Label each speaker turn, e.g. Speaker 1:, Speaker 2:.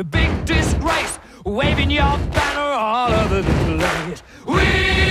Speaker 1: a big disgrace, waving your banner all over the place. We